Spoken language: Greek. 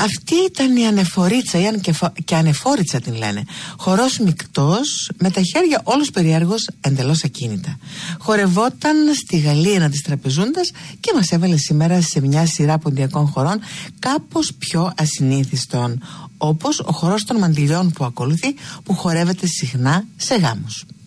Αυτή ήταν η Ανεφορίτσα, και Ανεφόριτσα την λένε. Χορός μεικτός, με τα χέρια όλους περιέργως εντελώς ακίνητα. Χορευόταν στη γαλήνα της Τραπεζούντας και μας έβαλε σήμερα σε μια σειρά ποντιακών χορών κάπως πιο ασυνήθιστων, όπως ο χορός των μαντιλιών που ακολουθεί, που χορεύεται συχνά σε γάμους.